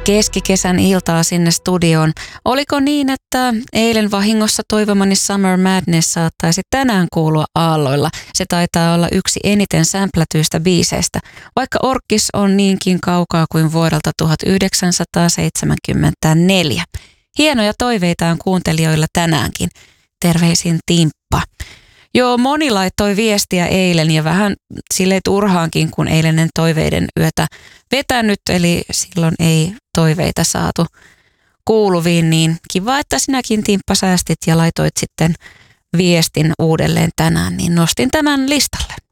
keskikesän iltaa sinne studioon. Oliko niin, että eilen vahingossa toivomani Summer Madness saattaisi tänään kuulua aalloilla? Se taitaa olla yksi eniten sämplätyistä biiseistä, vaikka Orkkis on niinkin kaukaa kuin vuodelta 1974. Hienoja toiveita on kuuntelijoilla tänäänkin. Terveisin Timppa. Joo, moni laittoi viestiä eilen ja vähän silleen turhaankin, kun eilinen toiveiden yötä vetänyt, eli silloin ei toiveita saatu kuuluviin, niin kiva, että sinäkin Timppa säästit ja laitoit sitten viestin uudelleen tänään, niin nostin tämän listalle.